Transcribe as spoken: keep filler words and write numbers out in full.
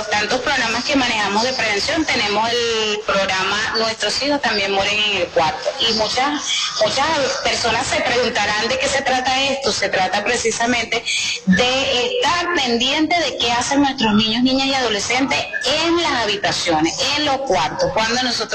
los tantos programas que manejamos de prevención, tenemos el programa Nuestros hijos también mueren en el cuarto. Y muchas, muchas personas se preguntarán de qué se trata esto. Se trata precisamente de estar pendiente de qué hacen nuestros niños, niñas y adolescentes en las habitaciones, en los cuartos. Cuando nosotros